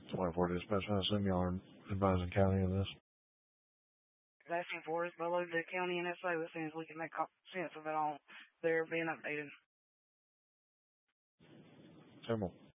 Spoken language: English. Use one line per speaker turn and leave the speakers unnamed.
24 dispatch. I assume y'all are advising county of this.
Asking for us below the county NSO as soon as we can make sense of it all. They're being updated.
Terrible.